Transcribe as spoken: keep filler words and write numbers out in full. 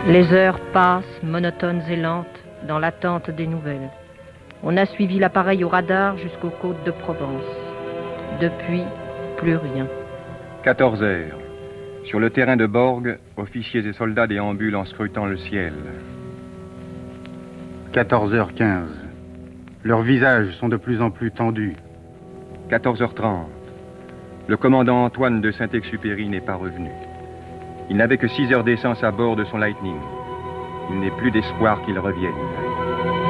Les heures passent, monotones et lentes, dans l'attente des nouvelles. On a suivi l'appareil au radar jusqu'aux côtes de Provence. Depuis, plus rien. quatorze heures. Sur le terrain de Borg, officiers et soldats déambulent en scrutant le ciel. quatorze heures quinze. Leurs visages sont de plus en plus tendus. quatorze heures trente. Le commandant Antoine de Saint-Exupéry n'est pas revenu. Il n'avait que six heures d'essence à bord de son Lightning. Il n'est plus d'espoir qu'il revienne.